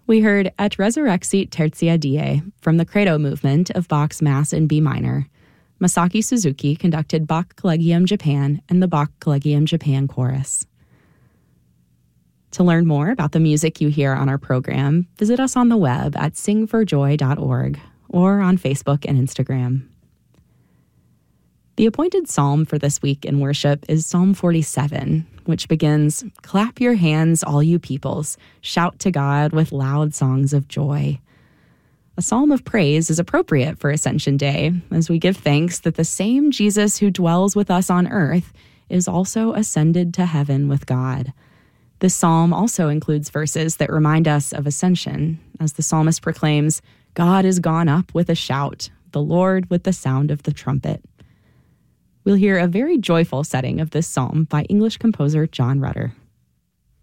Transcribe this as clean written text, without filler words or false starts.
We heard Et Resurrexit Tertia Die from the Credo movement of Bach's Mass in B minor. Masaki Suzuki conducted Bach Collegium Japan and the Bach Collegium Japan Chorus. To learn more about the music you hear on our program, visit us on the web at singforjoy.org or on Facebook and Instagram. The appointed psalm for this week in worship is Psalm 47, which begins, "Clap your hands, all you peoples, shout to God with loud songs of joy." A psalm of praise is appropriate for Ascension Day, as we give thanks that the same Jesus who dwells with us on earth is also ascended to heaven with God. This psalm also includes verses that remind us of ascension, as the psalmist proclaims, "God is gone up with a shout, the Lord with the sound of the trumpet." We'll hear a very joyful setting of this psalm by English composer John Rutter.